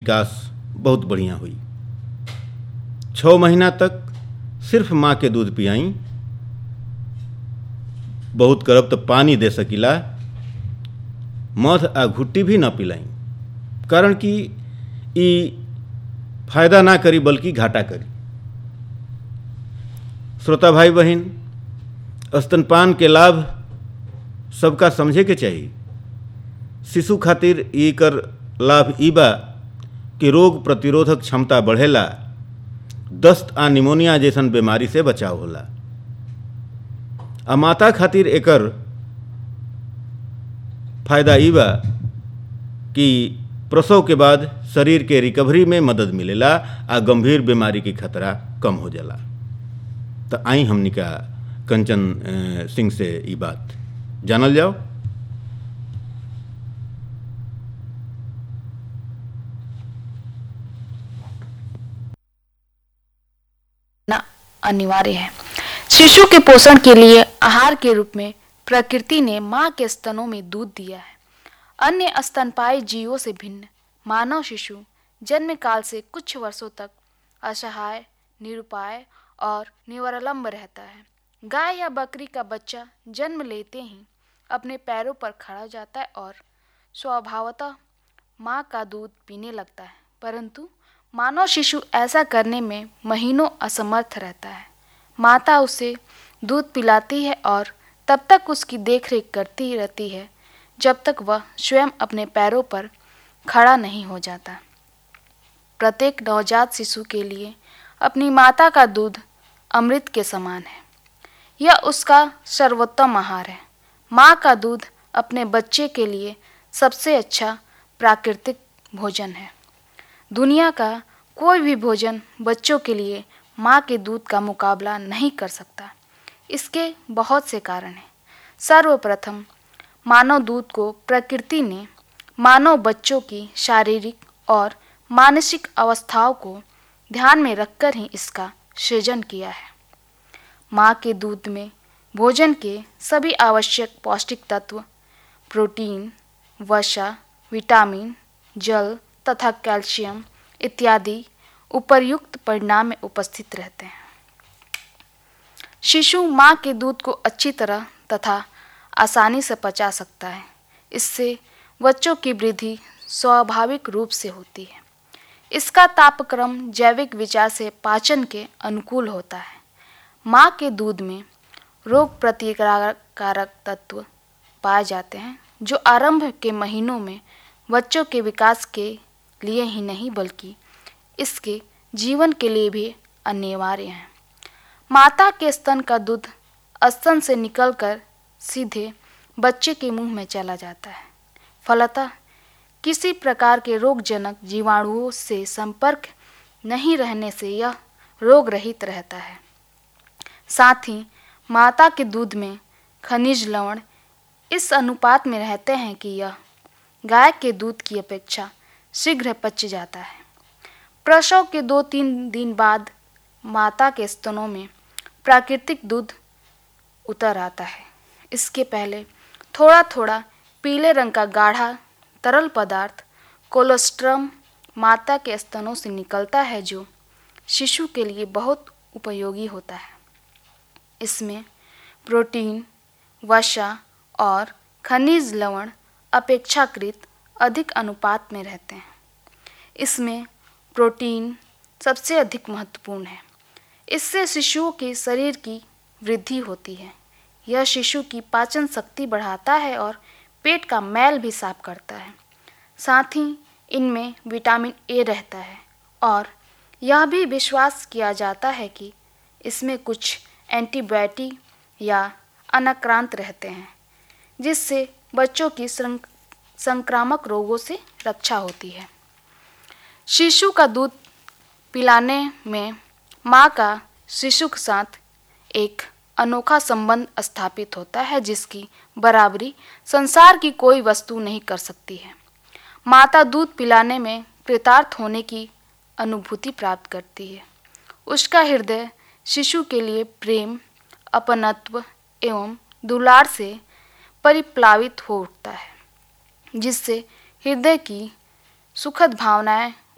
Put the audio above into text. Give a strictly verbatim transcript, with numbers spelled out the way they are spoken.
विकास बहुत बढ़िया हुई। छः महीना तक सिर्फ माँ के दूध पियाई, बहुत करब तो पानी दे सकिला, मध आ घुट्टी भी न पिलाई, कारण कि ई फायदा ना करी बल्कि घाटा करी। श्रोता भाई बहन, स्तनपान के लाभ सबका समझे के चाहिए। शिशु खातिर एकर लाभ ई बा कि रोग प्रतिरोधक क्षमता बढ़ेला, दस्त आ निमोनिया जैसन बीमारी से बचाव होला। आ माता खातिर एकर फायदा ई बा कि प्रसव के बाद शरीर के रिकवरी में मदद मिलेला आ गंभीर बीमारी की खतरा कम हो जाला। तो आई हमनी का कंचन सिंह से ई बात जानल जाओ। अनिवार्य है। शिशु के पोषण के लिए आहार के रूप में प्रकृति ने मां के स्तनों में दूध दिया है। अन्य स्तनपायी जीवों से भिन्न मानव शिशु जन्म काल से कुछ वर्षों तक असहाय, निरुपाय और निरालंब रहता है। गाय या बकरी का बच्चा जन्म लेते ही अपने पैरों पर खड़ा हो जाता है और स्वभावतः मां का दूध पीने लगता है, परंतु मानव शिशु ऐसा करने में महीनों असमर्थ रहता है। माता उसे दूध पिलाती है और तब तक उसकी देखरेख करती रहती है जब तक वह स्वयं अपने पैरों पर खड़ा नहीं हो जाता। प्रत्येक नवजात शिशु के लिए अपनी माता का दूध अमृत के समान है। यह उसका सर्वोत्तम आहार है। माँ का दूध अपने बच्चे के लिए सबसे अच्छा प्राकृतिक भोजन है। दुनिया का कोई भी भोजन बच्चों के लिए माँ के दूध का मुकाबला नहीं कर सकता। इसके बहुत से कारण हैं। सर्वप्रथम, मानव दूध को प्रकृति ने मानव बच्चों की शारीरिक और मानसिक अवस्थाओं को ध्यान में रखकर ही इसका सृजन किया है। माँ के दूध में भोजन के सभी आवश्यक पौष्टिक तत्व, प्रोटीन, वसा, विटामिन, जल तथा कैल्शियम इत्यादि उपर्युक्त परिणाम में उपस्थित रहते हैं। शिशु माँ के दूध को अच्छी तरह तथा आसानी से पचा सकता है। इससे बच्चों की वृद्धि स्वाभाविक रूप से होती है। इसका तापक्रम जैविक विचार से पाचन के अनुकूल होता है। माँ के दूध में रोग प्रतिकारक तत्व पाए जाते हैं जो आरंभ के महीनों में बच्चों के विकास के लिए ही नहीं बल्कि इसके जीवन के लिए भी अनिवार्य हैं। माता के स्तन का दूध स्तन से निकलकर सीधे बच्चे के मुंह में चला जाता है। फलतः किसी प्रकार के रोगजनक जीवाणुओं से संपर्क नहीं रहने से यह रोग रहित रहता है। साथ ही माता के दूध में खनिज लवण इस अनुपात में रहते हैं कि यह गाय के दूध की अपेक्षा शीघ्र पच जाता है। प्रसव के दो तीन दिन बाद माता के स्तनों में प्राकृतिक दूध उतर आता है। इसके पहले थोड़ा थोड़ा पीले रंग का गाढ़ा तरल पदार्थ कोलोस्ट्रम माता के स्तनों से निकलता है जो शिशु के लिए बहुत उपयोगी होता है। इसमें प्रोटीन, वसा और खनिज लवण अपेक्षाकृत अधिक अनुपात में रहते हैं। इसमें प्रोटीन सबसे अधिक महत्वपूर्ण है। इससे शिशुओं के शरीर की वृद्धि होती है। यह शिशु की पाचन शक्ति बढ़ाता है और पेट का मैल भी साफ करता है। साथ ही इनमें विटामिन ए रहता है और यह भी विश्वास किया जाता है कि इसमें कुछ एंटीबायोटिक या अनाक्रांत रहते हैं जिससे बच्चों की संक्रामक रोगों से रक्षा होती है। शिशु का दूध पिलाने में माँ का शिशु के साथ एक अनोखा संबंध स्थापित होता है जिसकी बराबरी संसार की कोई वस्तु नहीं कर सकती है। माता दूध पिलाने में कृतार्थ होने की अनुभूति प्राप्त करती है। उसका हृदय शिशु के लिए प्रेम, अपनत्व एवं दुलार से परिप्लावित हो उठता है जिससे हृदय की सुखद भावनाएं